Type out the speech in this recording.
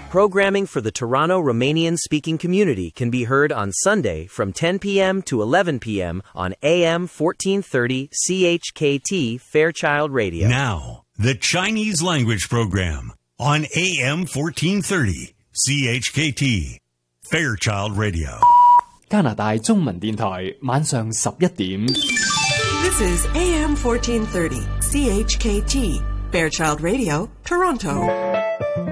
Programming for the Toronto Romanian-speaking community can be heard on Sunday from 10 p.m. to 11 p.m. on AM 1430 CHKT Fairchild Radio. Now, the Chinese language program on AM 1430 CHKT Fairchild Radio. 加拿大中文電台晚上11點。 This is AM 1430 CHKT Fairchild Radio, Toronto.